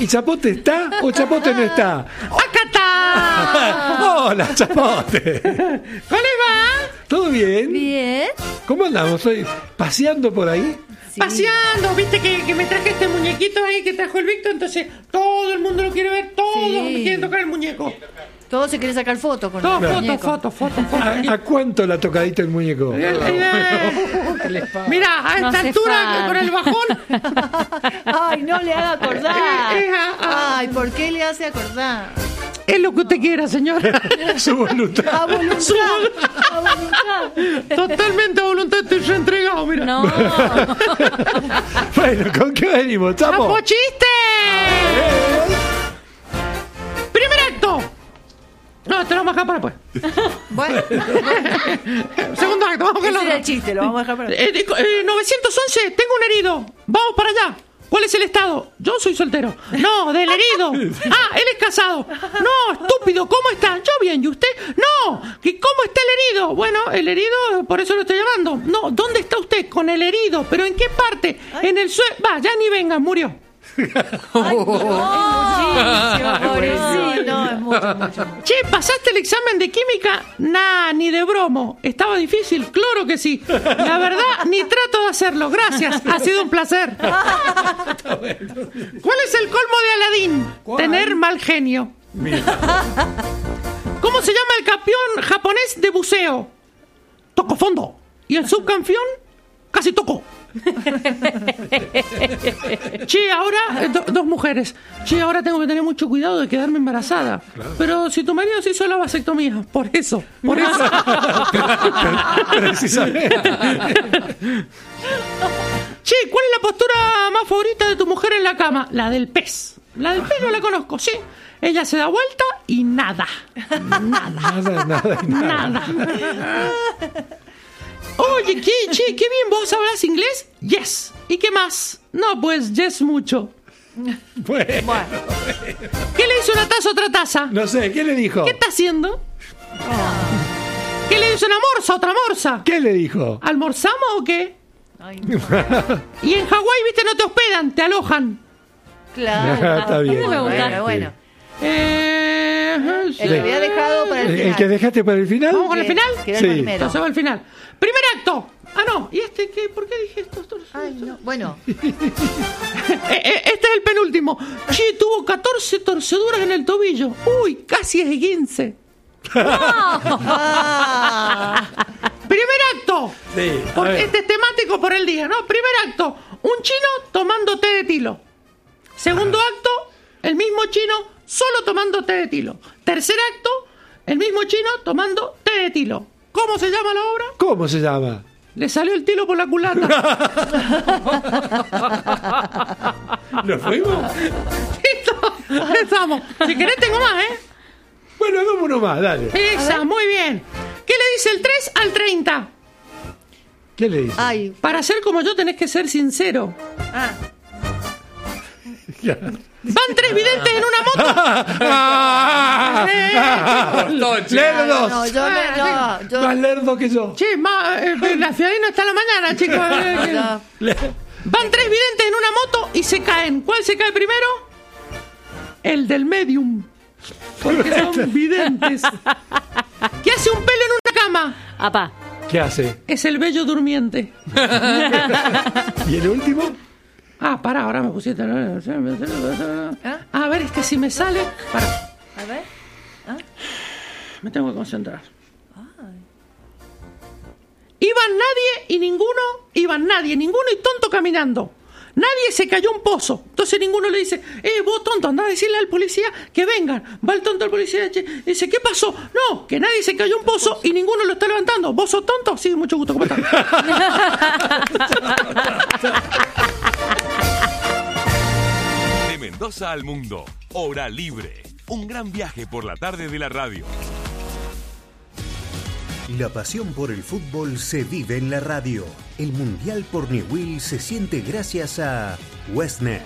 ¿Y Chapote está o Chapote no está? ¡Acá está! Hola, Chapote. ¿Cómo le va? ¿Todo bien? Bien. ¿Cómo andamos hoy? ¿Paseando por ahí? Sí. Paseando, viste que me traje este muñequito ahí que trajo el Víctor, entonces todo el mundo lo quiere ver, todos Sí. me quieren tocar el muñeco. Todos se quieren sacar fotos con Todo, el muñeco. foto. ¿A cuánto la tocadita el muñeco? Mira, a No esta hace altura falta. con el bajón Ay, no le haga acordar. Ay, ¿por qué le hace acordar? es lo que usted quiera, señora. Su voluntad. A voluntad. A voluntad. Totalmente a voluntad estoy yo entregado, mira. No. Bueno, ¿con qué venimos, Chapo? ¡Chapo chiste! Primer acto. No, te lo vamos a dejar para después. Bueno, Segundo acto, vamos con el ese era otro. el chiste, lo vamos a dejar para. 911, tengo un herido. Vamos para allá. ¿Cuál es el estado? Yo soy soltero. No, del herido. Ah, él es casado. No, estúpido, ¿cómo está? Yo bien, ¿y usted? No, ¿que ¿cómo está el herido? Bueno, el herido, por eso lo estoy llamando. No, ¿dónde está usted? Con el herido. ¿Pero en qué parte? En el suelo. Va, ya ni venga, murió. Pobrecito. No, es mucho. Che, ¿pasaste el examen de química? Nah, ni de bromo. ¿Estaba difícil? Claro que sí. La verdad, ni trato de hacerlo. Gracias, ha sido un placer. ¿Cuál es el colmo de Aladín? ¿Cuál? Tener mal genio. Mira. ¿Cómo se llama el campeón japonés de buceo? Tocó fondo. ¿Y el subcampeón? Casi tocó. Che, ahora dos mujeres. Che, ahora tengo que tener mucho cuidado de quedarme embarazada. Pero si tu marido se hizo la vasectomía, por eso. Precisamente. Che, ¿cuál es la postura más favorita de tu mujer en la cama? La del pez. La del pez no la conozco, sí. Ella se da vuelta y nada. Nada. Oye, qué bien, ¿vos hablas inglés? Yes. ¿Y qué más? No, pues yes mucho. Bueno, ¿Qué le hizo una taza a otra taza? no sé, ¿qué le dijo? ¿Qué está haciendo? ¿Qué le hizo una morsa a otra morsa? ¿Qué le dijo? ¿Almorzamos o qué? Ay, no. Y en Hawái, viste, no te hospedan, te alojan. Claro. Está bien. Me gusta. Sí. Bueno. Sí. El que había dejado para el final. ¿El que dejaste para el final? ¿Vamos con el final? Que era Sí. el primero. Entonces va al final. Primer acto. Ah, no. ¿Y este qué? ¿Por qué dije esto? Ay, no. Bueno. Este es el penúltimo. Che, tuvo 14 torceduras en el tobillo. Uy, casi es 15. Ah. Primer acto. Sí, a ver. Este es temático por el día, ¿no? Primer acto. Un chino tomando té de tilo. Segundo acto. El mismo chino solo tomando té de tilo. Tercer acto. El mismo chino tomando té de tilo. ¿Cómo se llama la obra? ¿Cómo se llama? Le salió el tilo por la culata. ¿Nos fuimos? Listo. Estamos. Si querés tengo más, ¿eh? Bueno, hagamos uno más, dale. Esa, muy bien. ¿Qué le dice el 3 al 30? ¿Qué le dice? Ay. Para ser como yo tenés que ser sincero. Ah. Ya. Van 3 videntes en una moto. Léelo dos. No, yo no. Yo. Más lerdo que yo. Che, la fiadina está en la mañana, chicos. No. Van 3 videntes en una moto y se caen. ¿Cuál se cae primero? El del medium. Porque son videntes. ¿Qué hace un pelo en una cama? Apá. ¿Qué hace? Es el bello durmiente. ¿Y el último? Ah, pará, ahora me pusiste. A ver, si me sale. Pará, A ver. me tengo que concentrar. Iban nadie, ninguno y tonto caminando. Nadie se cayó a un pozo. Entonces ninguno le dice, vos tonto, andá a decirle al policía que vengan. Va el tonto al policía y dice, ¿qué pasó? No, que nadie se cayó a un pozo y ninguno lo está levantando. ¿Vos sos tonto? Sí, mucho gusto, ¿cómo estás? De Mendoza al mundo, Hora Libre. Un gran viaje por la tarde de la radio. La pasión por el fútbol se vive en la radio. El Mundial por Newell se siente gracias a Westnet.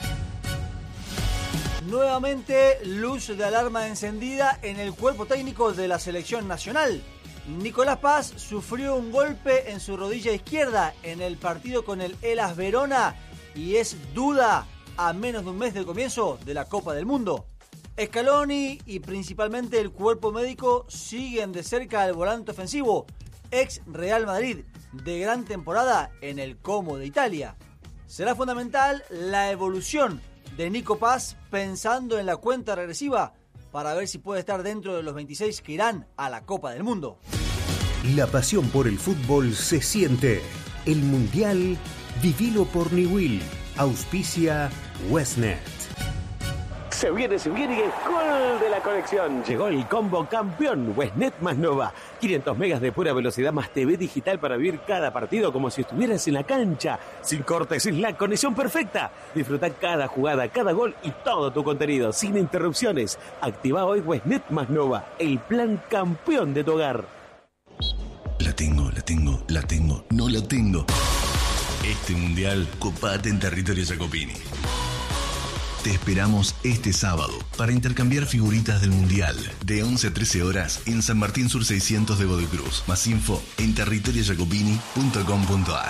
Nuevamente, luz de alarma encendida en el cuerpo técnico de la selección nacional. Nicolás Paz sufrió un golpe en su rodilla izquierda en el partido con el Hellas Verona y es duda a menos de un mes del comienzo de la Copa del Mundo. Scaloni y principalmente el cuerpo médico siguen de cerca al volante ofensivo, ex Real Madrid, de gran temporada en el Como de Italia. Será fundamental la evolución de Nico Paz pensando en la cuenta regresiva para ver si puede estar dentro de los 26 que irán a la Copa del Mundo. La pasión por el fútbol se siente. El Mundial, vivilo por Niwil. Auspicia Westnet. Se viene el gol de la conexión. Llegó el combo campeón Westnet más Nova. 500 megas de pura velocidad más TV digital para vivir cada partido como si estuvieras en la cancha. Sin cortes, sin la conexión perfecta. Disfruta cada jugada, cada gol y todo tu contenido sin interrupciones. Activa hoy Westnet más Nova, el plan campeón de tu hogar. La tengo, no la tengo. Este mundial, copate en territorio Jacopini. Te esperamos este sábado para intercambiar figuritas del Mundial de 11 a 13 horas en San Martín Sur 600 de Godoy Cruz. Más info en territoriojacopini.com.ar.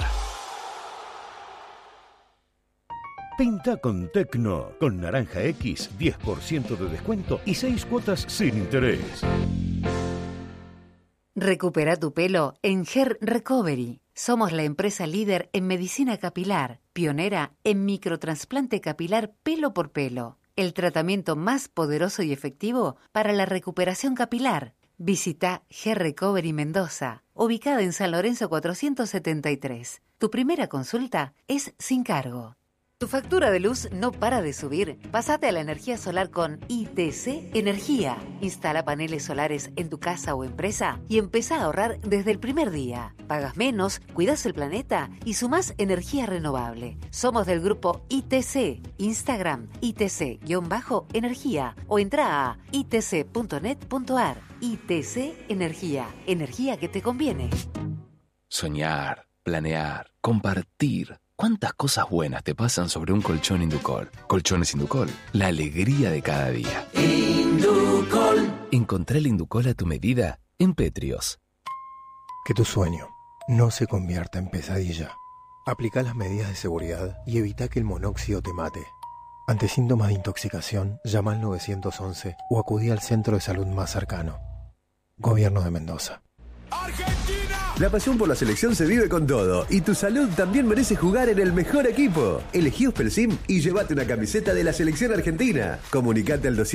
Pinta con Tecno. Con Naranja X, 10% de descuento y 6 cuotas sin interés. Recupera tu pelo en Hair Recovery. Somos la empresa líder en medicina capilar, pionera en microtrasplante capilar pelo por pelo, el tratamiento más poderoso y efectivo para la recuperación capilar. Visita Hair Recovery Mendoza, ubicada en San Lorenzo 473. Tu primera consulta es sin cargo. ¿Tu factura de luz no para de subir? Pásate a la energía solar con ITC Energía. Instala paneles solares en tu casa o empresa y empezá a ahorrar desde el primer día. Pagas menos, cuidas el planeta y sumás energía renovable. Somos del grupo ITC. Instagram ITC-energía o entra a itc.net.ar. ITC Energía. Energía que te conviene. Soñar, planear, compartir. ¿Cuántas cosas buenas te pasan sobre un colchón Inducol? Colchones Inducol, la alegría de cada día. Inducol. Encontrá el Inducol a tu medida en Petrios. Que tu sueño no se convierta en pesadilla. Aplica las medidas de seguridad y evita que el monóxido te mate. Ante síntomas de intoxicación, llama al 911 o acudí al centro de salud más cercano. Gobierno de Mendoza. La pasión por la selección se vive con todo y tu salud también merece jugar en el mejor equipo. Elegí Ospelsim y llévate una camiseta de la selección argentina. Comunicate al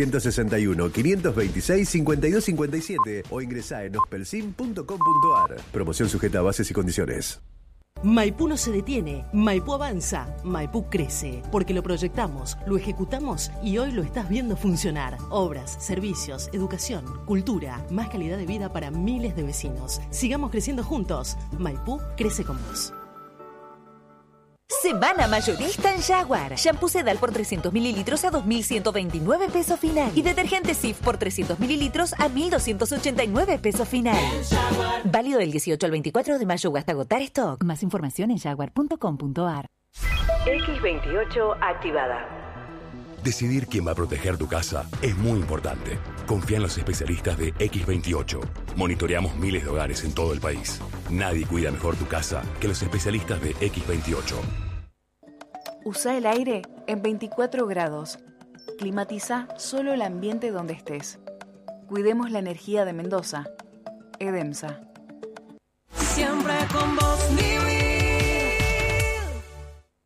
261-526-5257 o ingresá en ospelsim.com.ar. Promoción sujeta a bases y condiciones. Maipú no se detiene, Maipú avanza, Maipú crece, porque lo proyectamos, lo ejecutamos y hoy lo estás viendo funcionar. Obras, servicios, educación, cultura, más calidad de vida para miles de vecinos. Sigamos creciendo juntos. Maipú crece con vos. Semana mayorista en Jaguar. Shampoo Sedal por 300 mililitros a 2.129 pesos final. Y detergente Cif por 300 mililitros a 1.289 pesos final. Válido del 18 al 24 de mayo o hasta agotar stock. Más información en jaguar.com.ar. X28 activada. Decidir quién va a proteger tu casa es muy importante. Confía en los especialistas de X28. Monitoreamos miles de hogares en todo el país. Nadie cuida mejor tu casa que los especialistas de X28. Usa el aire en 24 grados. Climatiza solo el ambiente donde estés. Cuidemos la energía de Mendoza. EDEMSA. Siempre con vos,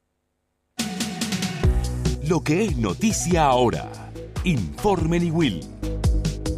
Lo que es noticia ahora. Informe Niwil.